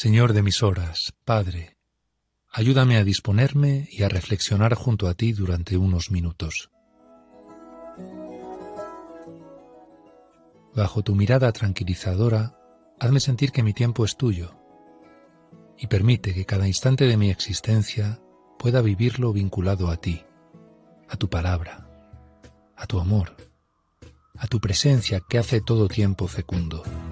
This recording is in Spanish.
Señor de mis horas, Padre, ayúdame a disponerme y a reflexionar junto a ti durante unos minutos. Bajo tu mirada tranquilizadora, hazme sentir que mi tiempo es tuyo y permite que cada instante de mi existencia pueda vivirlo vinculado a ti, a tu palabra, a tu amor, a tu presencia que hace todo tiempo fecundo.